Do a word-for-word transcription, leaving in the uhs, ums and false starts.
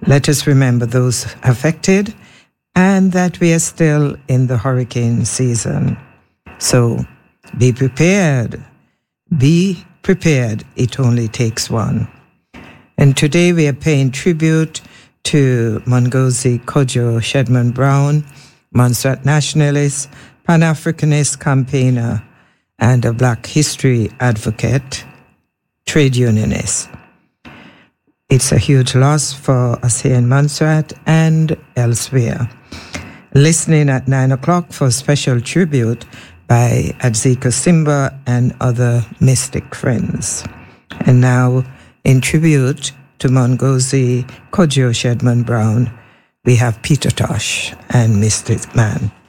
Let us remember those affected and that we are still in the hurricane season. So be prepared. Be prepared. It only takes one. And today we are paying tribute to Ngozi Kodjo Shedman-Brown, Montserrat nationalist, Pan-Africanist campaigner, and a Black history advocate, trade unionist. It's a huge loss for us here in Montserrat and elsewhere. Listening at nine o'clock for a special tribute by Adzika Simba and other mystic friends. And now, in tribute to Ngozi Kodjo Shedman-Brown, we have Peter Tosh and Mystic Man.